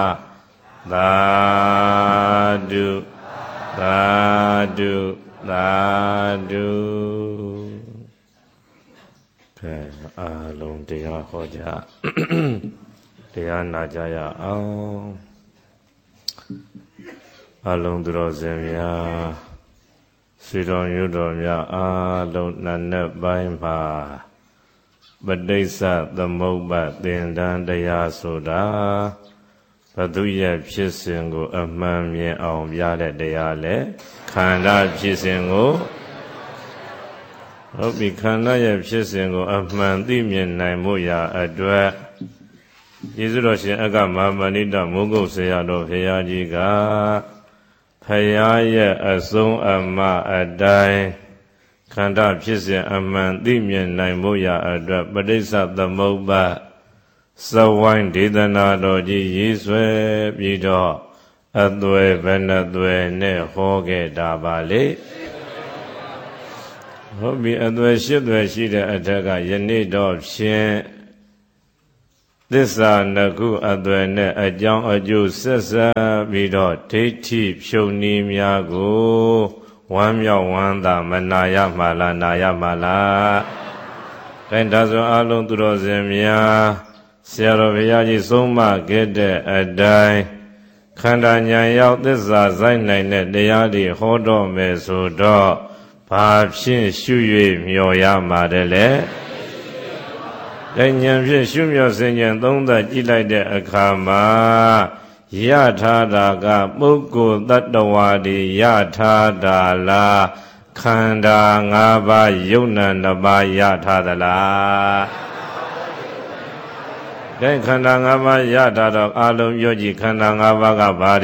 သာဓုသာဓုသာဓုကဲအားလုံးတရားဟောကြတရားနာကြရအောင်အားလုံးသူတော်စင်များဆွေတော်မျိုးတော်များအားလုံးနတ်နဲ့ပိုင်းပါပဋိစ္စသမုပ္ပါသင်္ဍန်တရားဆိုတာဘသူရဲ့ဖြစ်စဉ်ကိုအမှန်မြင်အောင်ပြတဲ့တရားလေခန္ဓာဖြစ်စဉ်ကိုဟုတ်ပြီခန္ဓာရဲ့ဖြစ်စဉ်ကိုအမှန်သိမြင်နိုင်မှုရာအတွက်ယေရှုတော်ရှင်အက္ခမဟာပဏိတမိုးကုတ်ဆရာတော်ဘုရားကြီးကဖယားရဲ့အဆုံးအမအတိုင်းခန္ဓာဖြစ်စဉ်အမှန်သိမြင်နိုင်မှုရာအတွက်ပဋိစ္စသမုပ္ပါစဝိုင်းဒေသနာတော်ကြီးရေးဆွဲပြီးတော့အသွယ်ဘယ်နှသွယ်နဲ့ဟောခဲ့တာပါလေဟုတ်ပြီအသွယ်၈သွယ်ရှိတဲ့အထက်ကယနေ့တော့ဖြင့်သစ္စာနှစ်ခုအသွယ်နဲ့အကြောင်းအကျိုးဆက်ဆက်ပြီးတော့ဒိဋ္ဌိဖြုံနည်းများကိုဝမ်းမြောက်ဝမ်းသာမနာရမှာလားနာရမှာလားအဲဒါဆိုအလုံးသူတော်စင်များဆရာတော်ဘုရားကြီးဆုံးမခဲ့တဲ့အတိုင်းခန္ဓာဉာဏ်ရောက်သစ္စာဆိုင်နိုင်တဲ့တရားတွေဟောတော်မယ်ဆိုတော့ဘာဖြင့်ရှု၍မျှော်ရမှာတယ်လေဉာဏ်ဖြင့်ရှုမျှော်စဉ်ဉာဏ်သုံးသပ်ကြည့်လိုက်တဲ့အခါမှာရထားတာကပုဂ္ဂိုလ်တ attva တွေရထားတာလားခန္ဓာ၅ပါးယုံနာ၅ပါးရထားသလားခန္ဓာ၅ပါးရထားတော့အလုံးပြောကြည့်ခန္ဓာ၅ပါးကဘာ